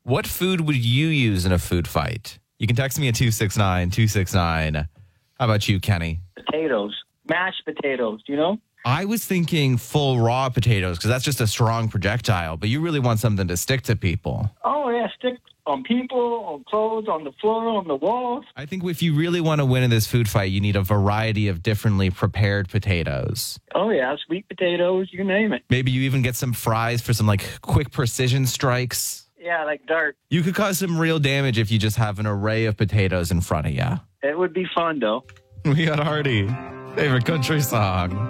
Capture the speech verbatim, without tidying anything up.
What food would you use in a food fight? You can text me at two six nine, two six nine. How about you, Kenny? Potatoes. Mashed potatoes, you know? I was thinking full raw potatoes because that's just a strong projectile, but you really want something to stick to people. Oh, yeah, stick on people, on clothes, on the floor, on the walls. I think if you really want to win in this food fight, you need a variety of differently prepared potatoes. Oh, yeah, sweet potatoes, you name it. Maybe you even get some fries for some like quick precision strikes. Yeah, like dart. You could cause some real damage if you just have an array of potatoes in front of you. It would be fun, though. We got Hardy. Favorite country song.